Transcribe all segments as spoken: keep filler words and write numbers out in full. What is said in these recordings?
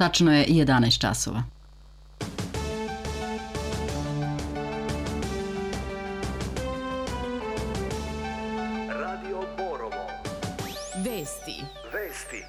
Tačno je jedanaest časova. Radio Borovo. Vesti. Vesti.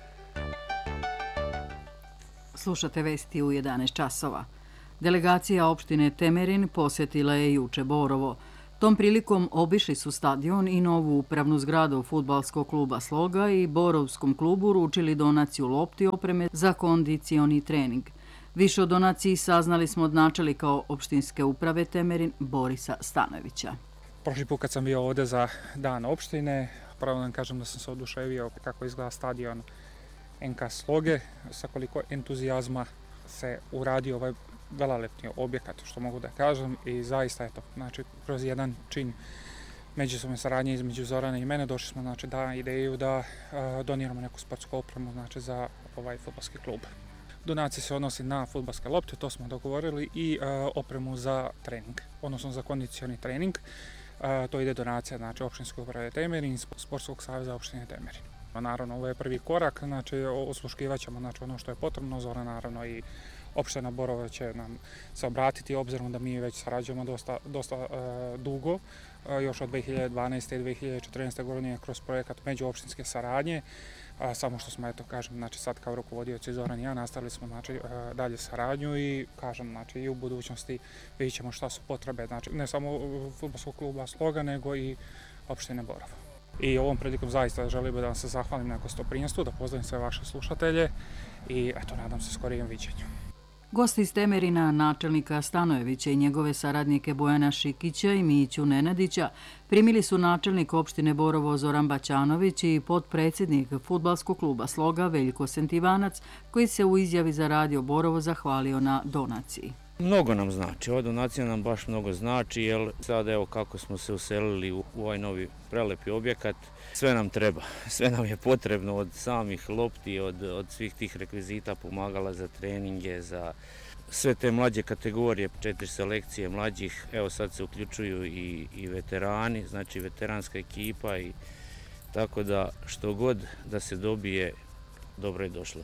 Slušate vesti u jedanaest časova. Delegacija opštine Temerin posjetila je juče Borovo. Tom prilikom obišli su stadion i novu upravnu zgradu fudbalskog kluba Sloga i Borovskom klubu uručili donaciju lopti opreme za kondicioni trening. Više o donaciji saznali smo od načelnika opštinske uprave Temerin Borisa Stanojevića. Prošli put kad sam bio ovdje za dan opštine, pravo da kažem da sam se oduševio kako izgleda stadion en ka Sloge, sa koliko entuzijazma se uradio ovaj velelepni objekat, što mogu da kažem, i zaista je to, znači, kroz jedan čin međusobne saradnje između Zorana i mene došli smo, znači, da ideju da uh, doniramo neku sportsku opremu, znači, za ovaj fudbalski klub. Donacija se odnosi na fudbalske lopte, to smo dogovorili, i uh, opremu za trening, odnosno za kondicioni trening. Uh, to ide donacija, znači, opštinske uprave Temerin, Sportskog saveza opštine Temerin. Naravno, ovo je prvi korak, znači, osluškivat ćemo, znači, ono što je potrebno. Zoran, naravno, i opština Borovo će nam se obratiti, obzirom da mi već sarađujemo dosta, dosta uh, dugo, uh, još od dve hiljade dvanaeste. i dve hiljade četrnaeste. godine kroz projekat međuopštinske saradnje. Uh, samo što smo, eto, kažem, znači, sad kao rukovodioci Zoran i ja nastavili smo, znači, uh, dalje saradnju i, kažem, znači, i u budućnosti vidjet ćemo šta su potrebe, znači, ne samo fudbalskog kluba Sloga, nego i opštine Borovo. I ovom prilikom zaista želim da vam se zahvalim na gostoprimstvu, da pozdravim sve vaše slušatelje i, eto, nadam se skorijem viđenju. Gosti iz Temerina, načelnika Stanojevića i njegove saradnike Bojana Šikića i Miću Nenadića, primili su načelnik opštine Borovo Zoran Baćanović i potpredsjednik fudbalskog kluba Sloga Veljko Sentivanac, koji se u izjavi za Radio Borovo zahvalio na donaciji. Mnogo nam znači, ova donacija nam baš mnogo znači, jer sad evo kako smo se uselili u ovaj novi prelepi objekat, sve nam treba, sve nam je potrebno, od samih lopti, od, od svih tih rekvizita, pomagala za treninge, za sve te mlađe kategorije, četiri selekcije mlađih, evo sad se uključuju i, i veterani, znači veteranska ekipa, i tako da što god da se dobije, dobro je došlo.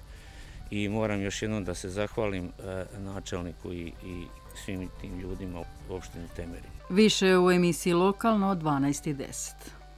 I moram još jednom da se zahvalim e, načelniku i, i svim tim ljudima u opštini Temerin. Više u emisiji Lokalno dvanaest i deset.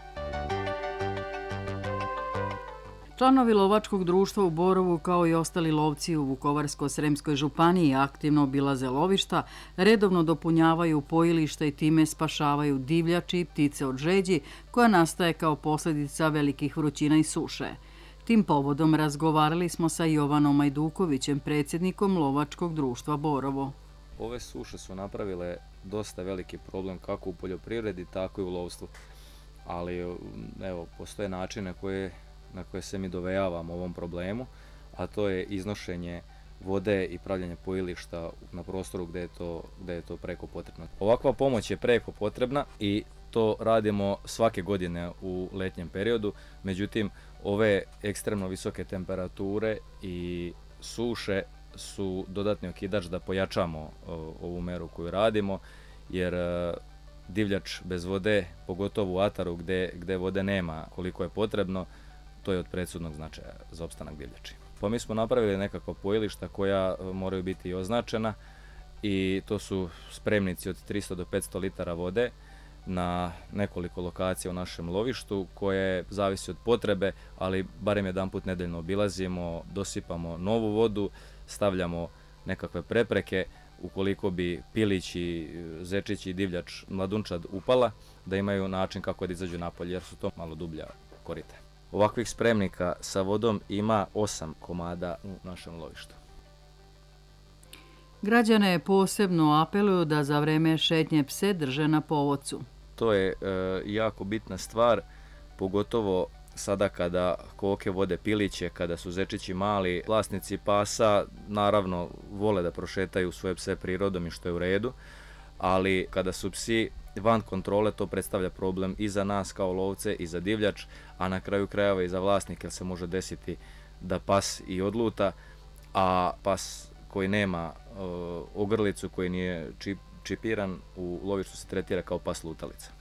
Članovi lovačkog društva u Borovu, kao i ostali lovci u Vukovarsko-sremskoj županiji, aktivno obilaze lovišta, redovno dopunjavaju pojilišta i time spašavaju divljači i ptice od žeđi, koja nastaje kao posljedica velikih vrućina i suše. Tim povodom razgovarali smo sa Jovanom Ajdukovićem, predsjednikom lovačkog društva Borovo. Ove suše su napravile dosta veliki problem kako u poljoprivredi, tako i u lovstvu. Ali evo, postoje načine koje, na koje se mi dovejavamo ovom problemu, a to je iznošenje vode i pravljanje pojilišta na prostoru gdje je to, gdje je to preko potrebno. Ovakva pomoć je preko potrebna i to radimo svake godine u letnjem periodu, međutim ove ekstremno visoke temperature i suše su dodatni okidač da pojačamo ovu meru koju radimo, jer divljač bez vode, pogotovo u ataru gdje, gdje vode nema koliko je potrebno, to je od presudnog značaja za opstanak divljači. Pa mi smo napravili nekakva pojilišta koja moraju biti označena, i to su spremnici od tristo do petsto litara vode na nekoliko lokacija u našem lovištu, koje zavisi od potrebe, ali barem jedan put nedeljno obilazimo, dosipamo novu vodu, stavljamo nekakve prepreke ukoliko bi pilići, zečići, divljač, mladunčad upala, da imaju način kako da izađu napolje, jer su to malo dublja korita. Ovakvih spremnika sa vodom ima osam komada u našem lovištu. Građane posebno apeluju da za vreme šetnje pse drže na povodcu. To je e, jako bitna stvar, pogotovo sada kada koke vode piliće, kada su zečići mali. Vlasnici pasa naravno vole da prošetaju svoje pse prirodom, i što je u redu, ali kada su psi van kontrole, to predstavlja problem i za nas kao lovce i za divljač, a na kraju krajeva i za vlasnike, jer se može desiti da pas i odluta, a pas koji nema e, ogrlicu, koji nije čip, čipiran, u lovištu se tretira kao pas lutalica.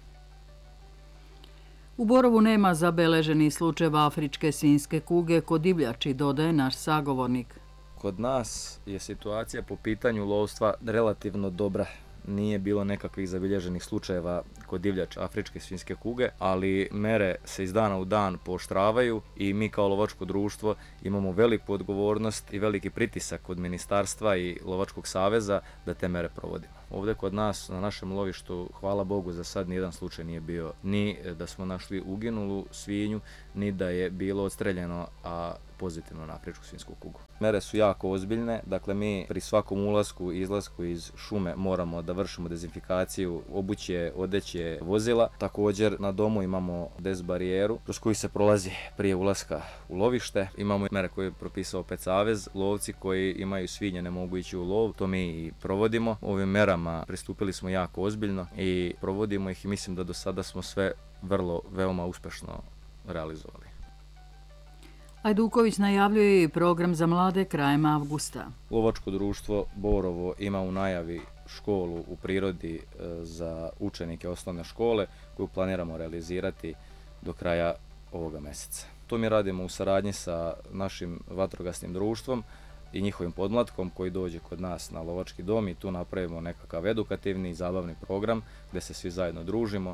U Borovu nema zabeleženih slučajeva afričke svinjske kuge kod divljači, dodaje naš sagovornik. Kod nas je situacija po pitanju lovstva relativno dobra. Nije bilo nekakvih zabilježenih slučajeva kod divljači afričke svinjske kuge, ali mere se iz dana u dan pooštravaju i mi kao lovačko društvo imamo veliku odgovornost i veliki pritisak od ministarstva i Lovačkog saveza da te mere provodimo. Ovdje kod nas na našem lovištu, hvala Bogu, za sad nijedan slučaj nije bio ni da smo našli uginulu svinju, ni da je bilo odstreljeno, a pozitivno na afričku svinjsku kugu. Mere su jako ozbiljne, dakle mi pri svakom ulasku i izlasku iz šume moramo da vršimo dezinfikaciju obuće, odeće, vozila. Također na domu imamo dezbarijeru kroz koju se prolazi prije ulaska u lovište. Imamo mere koje je propisao Pet savez, lovci koji imaju svinje ne mogu ići u lov, to mi i provodimo. Ovim merama pristupili smo jako ozbiljno i provodimo ih i mislim da do sada smo sve vrlo, veoma uspešno realizovali. Ajduković najavljuje i program za mlade krajem avgusta. Lovačko društvo Borovo ima u najavi školu u prirodi za učenike osnovne škole koju planiramo realizirati do kraja ovoga mjeseca. To mi radimo u saradnji sa našim vatrogasnim društvom i njihovim podmlatkom koji dođe kod nas na lovački dom i tu napravimo nekakav edukativni i zabavni program gdje se svi zajedno družimo.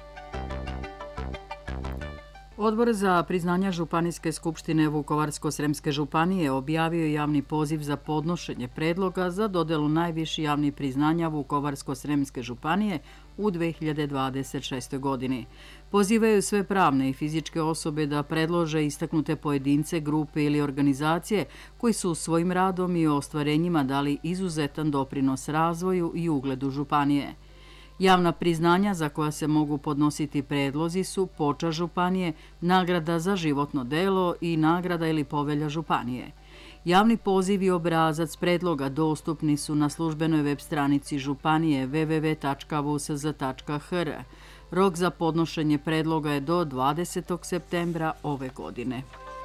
Odbor za priznanja Županijske skupštine Vukovarsko-sremske županije objavio je javni poziv za podnošenje predloga za dodelu najviših javnih priznanja Vukovarsko-sremske županije u dve hiljade dvadeset šestoj. godini. Pozivaju sve pravne i fizičke osobe da predlože istaknute pojedince, grupe ili organizacije koji su svojim radom i ostvarenjima dali izuzetan doprinos razvoju i ugledu županije. Javna priznanja za koja se mogu podnositi predlozi su Počast županije, nagrada za životno delo i nagrada ili povelja županije. Javni poziv i obrazac predloga dostupni su na službenoj web stranici županije w w w tačka v s z tačka h r. Rok za podnošenje predloga je do dvadesetog septembra ove godine.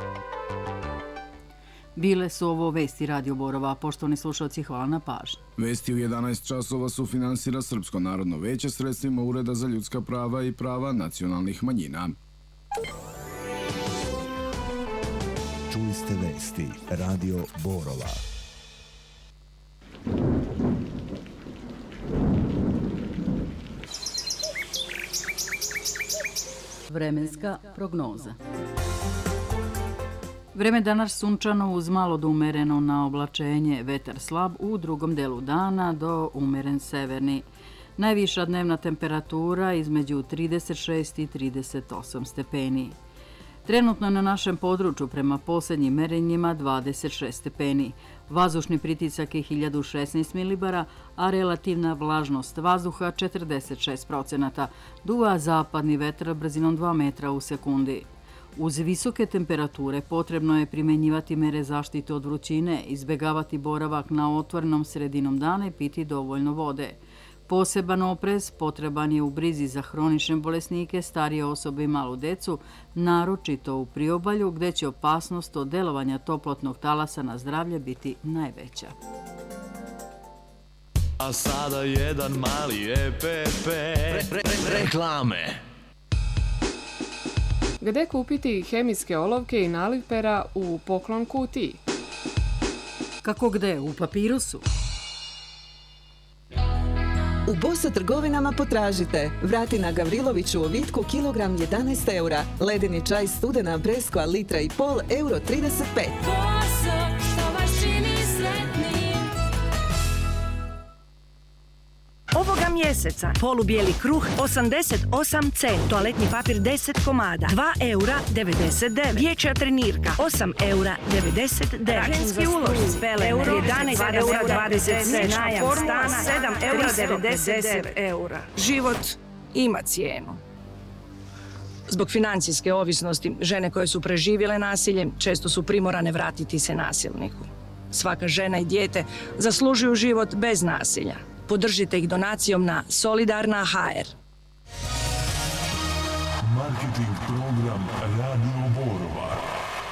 Bile su ovo vesti Radio Borova. Poštovani slušalci, hvala na pažnji. Vesti u jedanaest časova su finansira Srpsko narodno veće sredstvima Ureda za ljudska prava i prava nacionalnih manjina. Čuli ste vesti Radio Borova. Vremenska prognoza. Vreme danas sunčano uz malo do umereno na oblačenje, vetar slab u drugom delu dana do umeren severni. Najviša dnevna temperatura između trideset šest i trideset osam stepeni. Trenutno na našem području prema posljednjim merenjima dvadeset šest stepeni. Vazdušni pritisak je hiljadu šesnaest milibara, a relativna vlažnost vazduha četrdeset šest procenata. Duva zapadni vetar brzinom dva metra u sekundi. Uz visoke temperature potrebno je primjenjivati mere zaštite od vrućine, izbjegavati boravak na otvorenom sredinom dana i piti dovoljno vode. Poseban oprez potreban je u brizi za hronične bolesnike, starije osobe i malu decu, naročito u priobalju gdje će opasnost od delovanja toplotnog talasa na zdravlje biti najveća. A sada jedan mali E P P. Re, re, re, reklame. Gde kupiti hemijske olovke i naliv pera u poklon kutiji? Kako gde? U Papirusu? U Bosa trgovinama potražite. Vratina Gavriloviću u Vitku kilogram jedanaest eura. Ledeni čaj Studena Breskva litra i pol euro trideset pet. Boso, što vas čini sretnim. Ovoga mjeseca polubijeli kruh osamdeset osam centi, toaletni papir deset komada, dva eura devedeset devet, dječja trenirka osam eura devedeset devet, ženski ulošci euro jedanaest eura dvadeset sedam, najam stana sedam eura devedeset devet eura. Život ima cijenu. Zbog financijske ovisnosti, žene koje su preživjele nasilje često su primorane vratiti se nasilniku. Svaka žena i dijete zaslužuju život bez nasilja. Podržite ih donacijom na Solidarna H R. Marketing program